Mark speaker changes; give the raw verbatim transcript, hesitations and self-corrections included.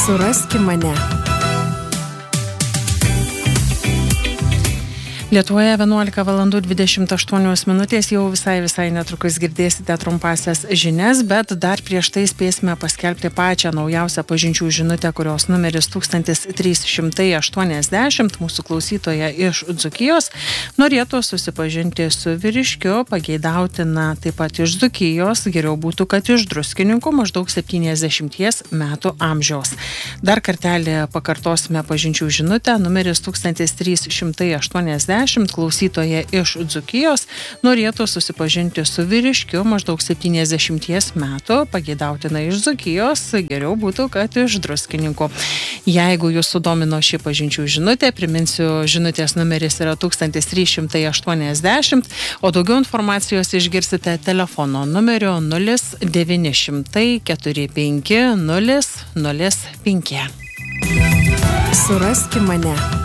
Speaker 1: Suraski mane.
Speaker 2: Lietuvoje vienuolika valandų dvidešimt aštuonios minutės, jau visai visai netrukus girdėsite trumpasias žinias, bet dar prieš tai spėsime paskelbti pačią naujausią pažinčių žinutę, kurios numeris tūkstantis trys šimtai aštuoniasdešimt. Mūsų klausytoja iš Dzūkijos norėtų susipažinti su vyriškiu, pageidautina taip pat iš Dzūkijos, geriau būtų, kad iš Druskininkų, maždaug septyniasdešimties metų amžiaus. Dar kartelį pakartosime pažinčių žinutę, numeris tūkstantis trys šimtai aštuoniasdešimt. Klausytoja iš Dzūkijos norėtų susipažinti su vyriškiu maždaug septyniasdešimties metų, pageidautina iš Dzūkijos, geriau būtų, kad iš Druskininkų. Jeigu jūs sudomino šį pažinčių žinutę, priminsiu, žinutės numeris yra tūkstantis trys šimtai aštuoniasdešimt, o daugiau informacijos išgirsite telefono numeriu nulis devyni šimtai keturi penki nulis nulis penki.
Speaker 1: Suraski mane.